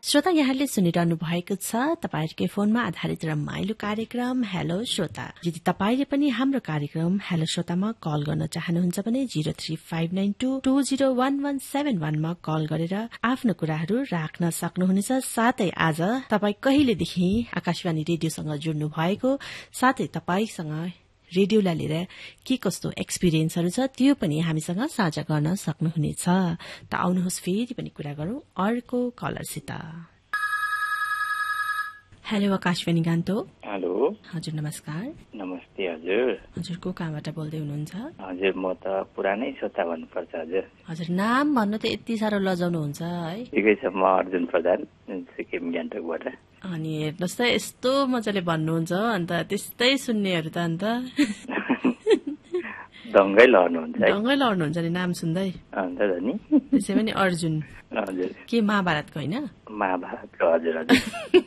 श्रोता, यहाँले सुनिरहनु भएको छ तपाईहरुकै फोनमा आधारित रमाइलो कार्यक्रम हेलो श्रोता। यदि तपाईले पनि हाम्रो कार्यक्रम हेलो श्रोतामा कल गर्न चाहनुहुन्छ भने 035922011171 मा कल गरेर आफ्नो कुराहरू राख्न सक्नुहुनेछ। साथै आज तपाई कहिलेदेखि आकाशवाणी रेडियोसँग जोड्नु भएको, साथै तपाईसँग रेडियोलाई लिएर के कस्तो एक्सपिरियन्सहरू छ त्यो पनि हामीसँग साझा गर्न सक्नुहुनेछ। त आउनुहोस् फेरि पनि कुरा गरौं अर्को कलरसित। हेलो आकाशवाणी गान्तोक। हेलो हजुर नमस्कार। नमस्ते हजुर। हजुर को कहाँबाट बोल्दै हुनुहुन्छ? हजुर म त पुरानै श्रोता भन्नुपर्छ हजुर। हजुर नाम भन्नु त यति साह्रो लजाउनुहुन्छ है। ठिकै छ, म अर्जुन प्रधान सिक्किम गान्तोकबाट। अनि हेर्नुहोस् त यस्तो मजाले भन्नुहुन्छ, अन्त त्यस्तै सुन्नेहरू त अन्त दङ्गै लड्नुहुन्छ है। दङ्गै लड्नुहुन्छ नि नाम सुन्दै। अन्त नि त्यसै पनि अर्जुन हजुर के महाभारतको होइन? महाभारतको हजुर हजुर।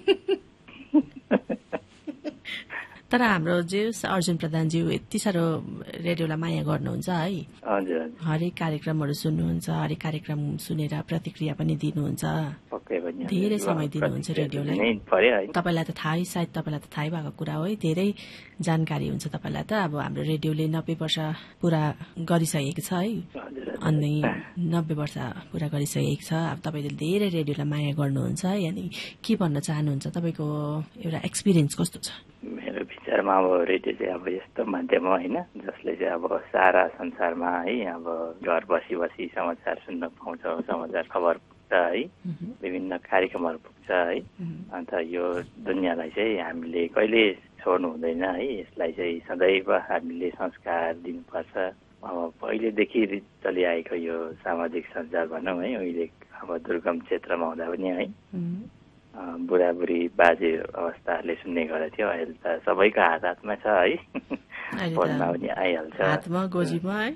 तर हाम्रो जे अर्जुन प्रधानज्यू यति साह्रो रेडियोलाई माया गर्नुहुन्छ है। हजुर हरेक कार्यक्रमहरू सुन्नुहुन्छ, हरेक कार्यक्रम सुनेर प्रतिक्रिया पनि दिनुहुन्छ, धेरै समय दिनुहुन्छ रेडियोलाई। तपाईलाई त थाहै, सायद तपाईलाई त थाहै भएको कुरा हो है, धेरै जानकारी हुन्छ तपाईलाई त। अब हाम्रो रेडियोले 90 वर्ष पूरा गरिसकेको छ है, अनि 90 वर्ष पूरा गरिसकेको छ। अब तपाईले धेरै रेडियोलाई माया गर्नुहुन्छ है, अनि के भन्न चाहनुहुन्छ? तपाईको एउटा एक्सपिरियन्स कस्तो छ? मेरो विचारमा अब रेडियो चाहिँ अब यस्तो माध्यम हो होइन, जसले चाहिँ अब सारा संसारमा है अब घर बसी बसी समाचार सुन्न पाउँछ, समाचार खबर पुग्छ है, विभिन्न कार्यक्रमहरू पुग्छ है। अन्त यो दुनियाँलाई चाहिँ हामीले कहिले छोड्नु हुँदैन है, यसलाई चाहिँ सदैव हामीले संस्कार दिनुपर्छ। अब पहिलेदेखि चलिआएको यो सामाजिक सञ्जाल भनौँ है, उहिले अब दुर्गम क्षेत्रमा हुँदा पनि है बुढाबुढी बाजे अवस्थाहरूले सुन्ने गरेथ्यो। अहिले त सबैको हातमा छ है, फोनमा पनि आइहाल्छ, हातमा गोजीमा है,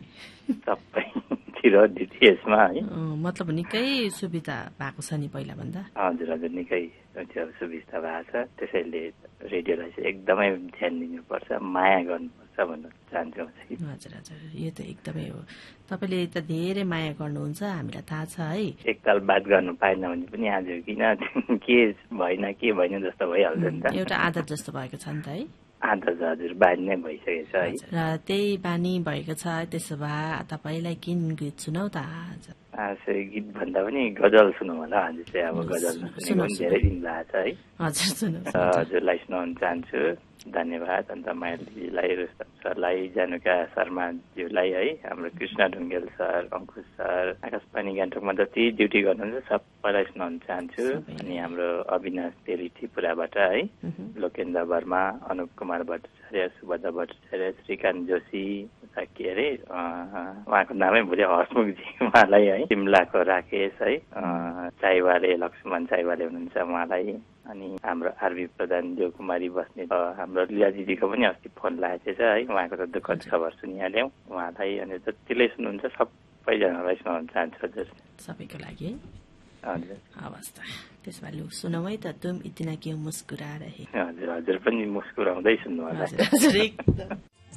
सबैतिर डिटिएचमा है। मतलब निकै सुविधा भएको छ नि पहिला भन्दा। हजुर हजुर निकै सुविस्ता भएको छ। त्यसैले रेडियोलाई चाहिँ एकदमै ध्यान दिनुपर्छ, माया गर्नुपर्छ भन्न चाहन्छु। हजुर हजुर यो त एकदमै हो। तपाईँले त धेरै माया गर्नुहुन्छ, हामीलाई थाहा छ है। एकताल बात गर्नु पाएन भने पनि आज किन के भएन जस्तो भइहाल्छ नि त। एउटा आदत जस्तो भएको छ नि त है। आदत हजुर बानी नै भइसकेको छ है, र त्यही बानी भएको छ। त्यसो भए तपाईँलाई किन गीत सुनाउ त आज? गीत भन्दा पनि गजल सुनौ होला। आज चाहिँ अब गजल सुनेको धेरै दिन भएको छ है। हजुर सुन्नुहोस्। हजुरलाई सुनाउन चाहन्छु। धन्यवाद। अन्त माया दिदीलाई, रुस्तम सरलाई, जानुका शर्माज्यूलाई है, हाम्रो कृष्ण ढुङ्गेल सर, अङ्कुश सर, आकाशवाणी गान्तोकमा जति ड्युटी गर्नुहुन्छ सबैलाई सुनाउन चाहन्छु। अनि हाम्रो अविनाश तेली त्रिपुराबाट है, लोकेन्द्र वर्मा, अनुप कुमार भट्टाचार्य, सुभद्रा भट्टाचार्य, श्रीकान्त जोशी, के अरे उहाँको नामै भुले, हसमुखजी उहाँलाई है, सिमलाको राकेश है, चाइवाले लक्ष्मण चाइवाले हुनुहुन्छ उहाँलाई, अनि हाम्रो आरबी प्रधान, देवकुमारी बस्ने, हाम्रो लिया दिदीको पनि अस्ति फोन लागेको छ है, उहाँको त दुःखद खबर सुनिहाल्यौँ उहाँलाई। अनि जतिले सुन्नुहुन्छ सबैजनालाई सुनाउन चाहन्छु हजुर, सबैको लागि। हजुर हवस् त, त्यसमा लु सुनौ है त, तुम इतना क्यों मुस्कुरा रहे। हजुर हजुर पनि मुस्कुराउँदै सुन्नु होला। हजुर एकदम